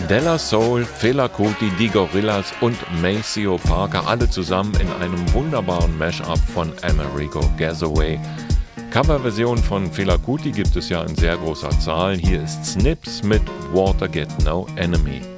Della Soul, Fela Kuti, die Gorillas und Maceo Parker, alle zusammen in einem wunderbaren Mashup von Amerigo Gazaway. Coverversionen von Fela Kuti gibt es ja in sehr großer Zahl. Hier ist Snips mit Water Get No Enemy.